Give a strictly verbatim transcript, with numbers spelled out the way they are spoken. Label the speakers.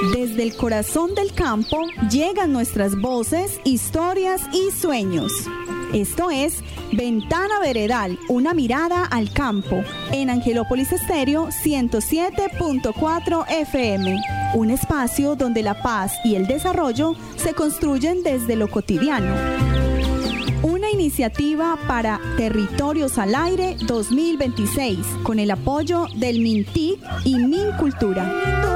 Speaker 1: Desde el corazón del campo llegan nuestras voces, historias y sueños. Esto es Ventana Veredal, una mirada al campo, en Angelópolis Estéreo ciento siete punto cuatro F M. Un espacio donde la paz y el desarrollo se construyen desde lo cotidiano. Una iniciativa para Territorios al Aire dos mil veintiséis, con el apoyo del MINTIC y MINCultura.